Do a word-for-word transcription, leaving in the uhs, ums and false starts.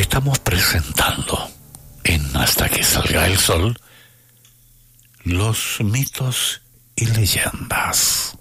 estamos presentando en Hasta que salga el sol los mitos y leyendas.